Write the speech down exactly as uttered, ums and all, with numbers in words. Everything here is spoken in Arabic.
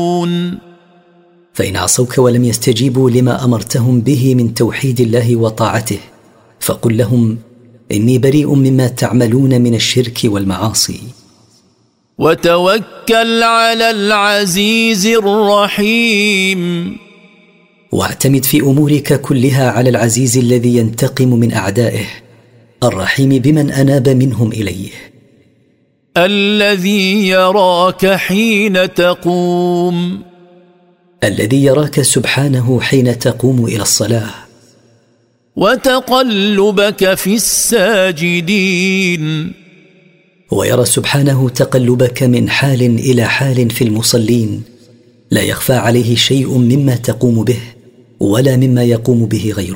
فإن عصوك ولم يستجيبوا لما أمرتهم به من توحيد الله وطاعته فقل لهم إني بريء مما تعملون من الشرك والمعاصي. وتوكل على العزيز الرحيم. واعتمد في أمورك كلها على العزيز الذي ينتقم من أعدائه الرحيم بمن أناب منهم إليه. الذي يراك حين تقوم. الذي يراك سبحانه حين تقوم إلى الصلاة. وتقلبك في الساجدين. ويرى سبحانه تقلبك من حال إلى حال في المصلين لا يخفى عليه شيء مما تقوم به ولا مما يقوم به غيره.